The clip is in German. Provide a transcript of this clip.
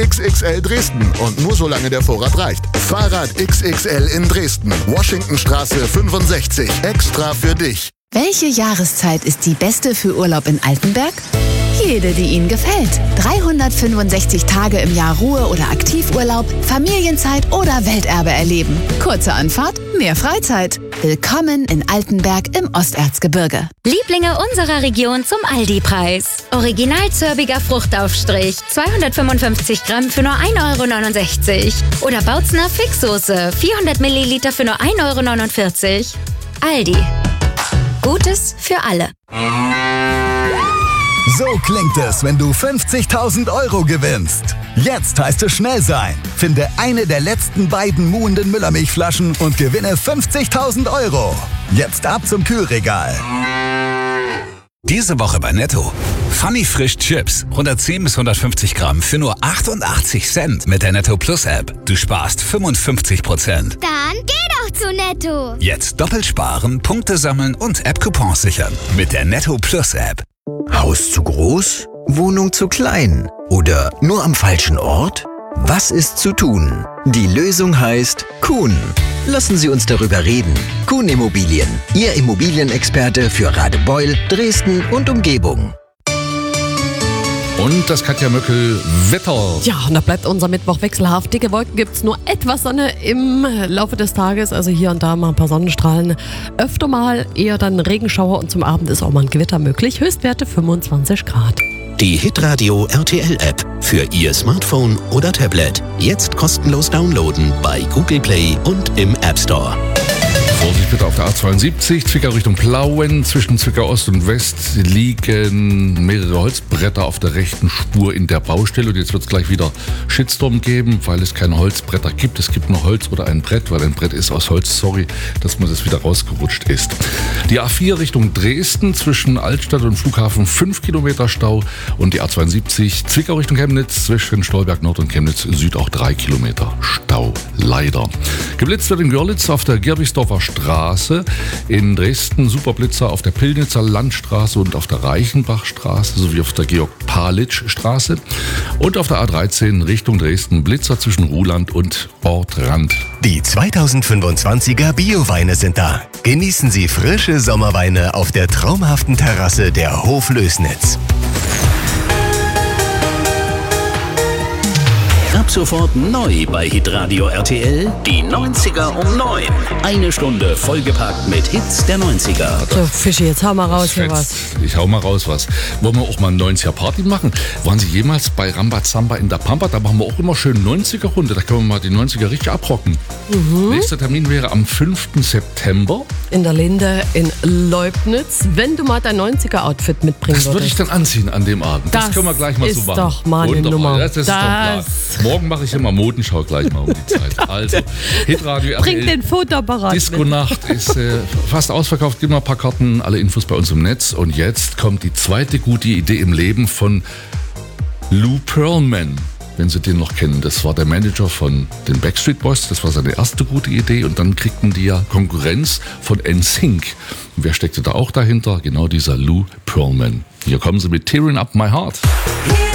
XXL Dresden und nur solange der Vorrat reicht. Fahrrad XXL in Dresden. Washingtonstraße 65. Extra für dich. Welche Jahreszeit ist die beste für Urlaub in Altenberg? Jede, die Ihnen gefällt. 365 Tage im Jahr Ruhe- oder Aktivurlaub, Familienzeit oder Welterbe erleben. Kurze Anfahrt, mehr Freizeit. Willkommen in Altenberg im Osterzgebirge. Lieblinge unserer Region zum Aldi-Preis. Original zörbiger Fruchtaufstrich, 255 Gramm für nur 1,69 €. Oder Bautzner Fixsoße, 400 Milliliter für nur 1,49 €. Aldi. Gutes für alle. So klingt es, wenn du 50.000 € gewinnst. Jetzt heißt es schnell sein. Finde eine der letzten beiden muhenden Müllermilchflaschen und gewinne 50.000 €. Jetzt ab zum Kühlregal. Diese Woche bei Netto. Funny Frisch Chips, 110 bis 150 Gramm für nur 88 Cent mit der Netto Plus App. Du sparst 55%. Dann geh doch zu Netto. Jetzt doppelt sparen, Punkte sammeln und App-Coupons sichern mit der Netto Plus App. Haus zu groß? Wohnung zu klein? Oder nur am falschen Ort? Was ist zu tun? Die Lösung heißt Kuhn. Lassen Sie uns darüber reden. Kuhn Immobilien, Ihr Immobilienexperte für Radebeul, Dresden und Umgebung. Und das Katja Möckel Wetter. Ja, und da bleibt unser Mittwoch wechselhaft. Dicke Wolken gibt's, nur etwas Sonne im Laufe des Tages. Also hier und da mal ein paar Sonnenstrahlen. Öfter mal eher dann Regenschauer und zum Abend ist auch mal ein Gewitter möglich. Höchstwerte 25 Grad. Die Hitradio RTL App für Ihr Smartphone oder Tablet. Jetzt kostenlos downloaden bei Google Play und im App Store. Vorsicht bitte auf der A72, Zwickau Richtung Plauen. Zwischen Zwickau Ost und West liegen mehrere Holzbretter auf der rechten Spur in der Baustelle. Und jetzt wird es gleich wieder Shitstorm geben, weil es keine Holzbretter gibt. Es gibt nur Holz oder ein Brett, weil ein Brett ist aus Holz. Sorry, dass mir das wieder rausgerutscht ist. Die A4 Richtung Dresden zwischen Altstadt und Flughafen 5 Kilometer Stau. Und die A72 Zwickau Richtung Chemnitz zwischen Stolberg Nord und Chemnitz Süd auch 3 Kilometer Stau. Leider. Geblitzt wird in Görlitz auf der Gerbigsdorfer Straße, in Dresden Superblitzer auf der Pillnitzer Landstraße und auf der Reichenbachstraße sowie auf der Georg-Palitsch-Straße und auf der A13 Richtung Dresden Blitzer zwischen Ruhland und Ortrand. Die 2025er Bioweine sind da. Genießen Sie frische Sommerweine auf der traumhaften Terrasse der Hof Lößnitz. Ab sofort neu bei Hitradio RTL, die 90er um 9. Eine Stunde vollgepackt mit Hits der 90er. So, Fischi, jetzt hau mal raus hier was. Ich hau mal raus was. Wollen wir auch mal eine 90er-Party machen? Waren Sie jemals bei Rambazamba in der Pampa? Da machen wir auch immer schön 90er-Runde. Da können wir mal die 90er richtig abrocken. Nächster Termin wäre am 5. September. In der Linde in Leubnitz. Wenn du mal dein 90er-Outfit mitbringen würdest. Was würde ich dann anziehen an dem Abend? Das können wir gleich mal so machen. Das ist doch mal eine Nummer. Das ist doch klar. Morgen mache ich immer Modenschau gleich mal um die Zeit. Also, Hitradio RTL. Bring den Fotoapparat Disco-Nacht ist fast ausverkauft. Gib mal ein paar Karten, alle Infos bei uns im Netz. Und jetzt kommt die zweite gute Idee im Leben von Lou Pearlman. Wenn Sie den noch kennen, das war der Manager von den Backstreet Boys. Das war seine erste gute Idee. Und dann kriegten die ja Konkurrenz von NSYNC. Und wer steckte da auch dahinter? Genau dieser Lou Pearlman. Hier kommen sie mit Tearing Up My Heart.